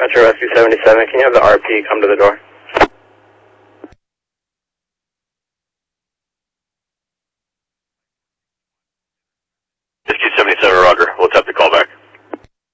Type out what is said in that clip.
Metro Rescue 77, can you have the RP come to the door?